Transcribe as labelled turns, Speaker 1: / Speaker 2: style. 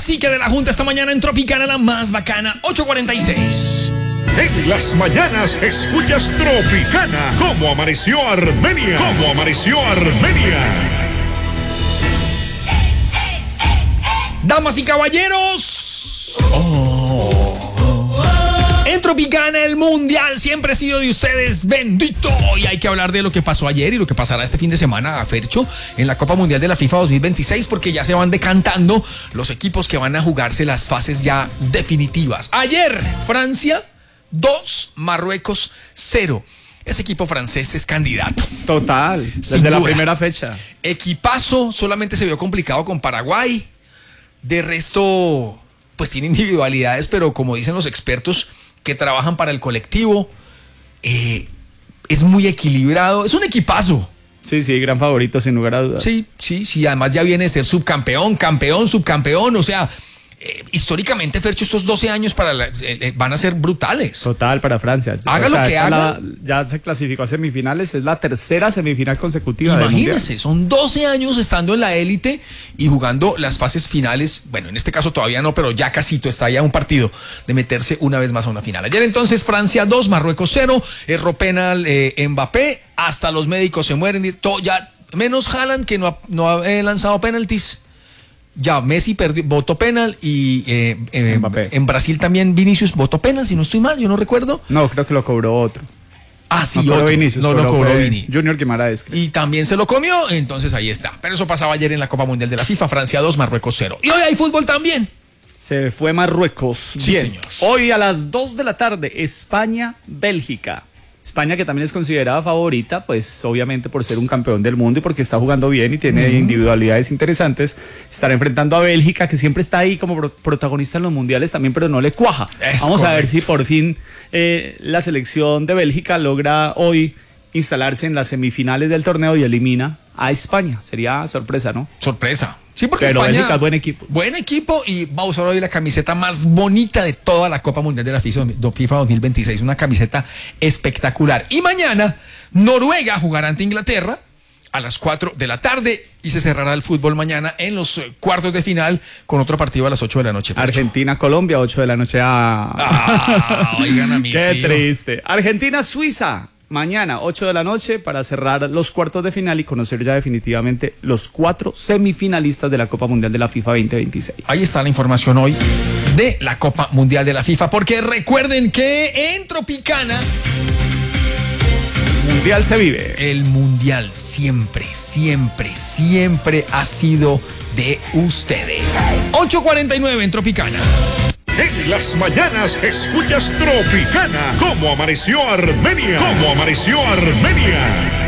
Speaker 1: cacique de la Junta esta mañana en Tropicana, la más bacana, 8:46.
Speaker 2: En las mañanas escuchas Tropicana. ¿Cómo amaneció Armenia? ¿Cómo amaneció Armenia?
Speaker 1: Damas y caballeros, en Tropicana el mundial siempre ha sido de ustedes, bendito. Y hay que hablar de lo que pasó ayer y lo que pasará este fin de semana, Fercho, en la Copa Mundial de la FIFA 2026, porque ya se van decantando los equipos que van a jugarse las fases ya definitivas. Ayer, Francia 2, Marruecos 0. Ese equipo francés es candidato.
Speaker 3: Total, desde la primera fecha.
Speaker 1: Equipazo, solamente se vio complicado con Paraguay. De resto, pues tiene individualidades, pero como dicen los expertos que trabajan para el colectivo, es muy equilibrado. Es un equipazo.
Speaker 3: Sí, gran favorito, sin lugar a dudas.
Speaker 1: Sí. Además ya viene de ser subcampeón, campeón, subcampeón. O sea, históricamente, Fercho, estos 12 años van a ser brutales.
Speaker 3: Total, para Francia.
Speaker 1: Haga lo que haga.
Speaker 3: Ya se clasificó a semifinales, es la tercera semifinal consecutiva.
Speaker 1: Imagínense, son 12 años estando en la élite y jugando las fases finales. Bueno, en este caso todavía no, pero ya casito, está ya un partido de meterse una vez más a una final. Ayer entonces Francia 2, Marruecos 0, erró penal Mbappé, hasta los médicos se mueren, ya menos Haaland, que no ha lanzado penaltis. Ya, Messi votó penal y en Brasil también Vinicius votó penal, si no estoy mal, yo no recuerdo.
Speaker 3: No, creo que lo cobró otro.
Speaker 1: Ah, sí,
Speaker 3: no
Speaker 1: otro.
Speaker 3: Vinicius,
Speaker 1: no lo cobró Vini.
Speaker 3: Junior Guimaraes.
Speaker 1: Y también se lo comió, entonces ahí está. Pero eso pasaba ayer en la Copa Mundial de la FIFA, Francia 2, Marruecos 0. Y hoy hay fútbol también.
Speaker 3: Se fue Marruecos.
Speaker 1: Sí,
Speaker 3: bien.
Speaker 1: Señor.
Speaker 3: Hoy a las 2 de la tarde, España-Bélgica. España, que también es considerada favorita, pues obviamente por ser un campeón del mundo y porque está jugando bien y tiene individualidades interesantes, estará enfrentando a Bélgica, que siempre está ahí como protagonista en los mundiales también, pero no le cuaja. Vamos a ver si por fin la selección de Bélgica logra hoy instalarse en las semifinales del torneo y elimina a España. Sería sorpresa, ¿no?
Speaker 1: Sorpresa. Sí, porque
Speaker 3: pero
Speaker 1: España,
Speaker 3: Bélgica es buen equipo.
Speaker 1: Buen equipo, y va a usar hoy la camiseta más bonita de toda la Copa Mundial de la FIFA 2026. Una camiseta espectacular. Y mañana, Noruega jugará ante Inglaterra a las 4 de la tarde y se cerrará el fútbol mañana en los cuartos de final con otro partido a las 8 de la noche.
Speaker 3: Argentina-Colombia, 8 de la noche.
Speaker 1: Oigan a mí.
Speaker 3: Qué triste. Argentina-Suiza. Mañana, 8 de la noche, para cerrar los cuartos de final y conocer ya definitivamente los 4 semifinalistas de la Copa Mundial de la FIFA 2026.
Speaker 1: Ahí está la información hoy de la Copa Mundial de la FIFA, porque recuerden que en Tropicana
Speaker 3: el Mundial se vive.
Speaker 1: El Mundial siempre ha sido de ustedes. 8:49 en Tropicana.
Speaker 2: En las mañanas escuchas Tropicana. ¿Cómo amaneció Armenia? ¿Cómo amaneció Armenia?